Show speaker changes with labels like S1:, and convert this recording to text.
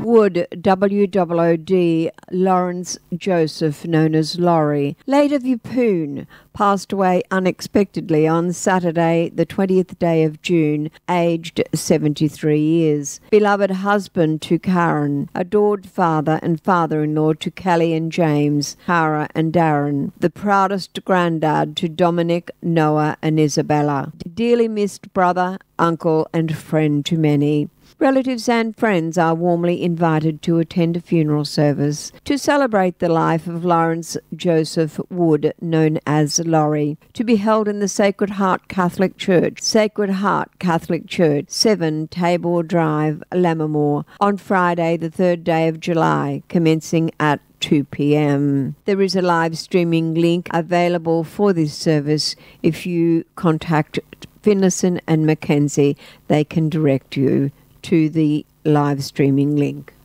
S1: Wood, WOOD, Lawrence Joseph, known as Laurie, late of Yeppoon, passed away unexpectedly on Saturday, the 20th day of June, aged 73 years. Beloved husband to Karen, adored father and father-in-law to Kelly and James, Cara and Darren, the proudest granddad to Dominic, Noah and Isabella, dearly missed brother, uncle and friend to many. Relatives and friends are warmly invited to attend a funeral service to celebrate the life of Lawrence Joseph Wood, known as Laurie, to be held in the Sacred Heart Catholic Church, 7 Tabor Drive, Lammermoor, on Friday, the 3rd day of July, commencing at 2 p.m. There is a live streaming link available for this service. If you contact Finlayson and Mackenzie, they can direct you to the live streaming link.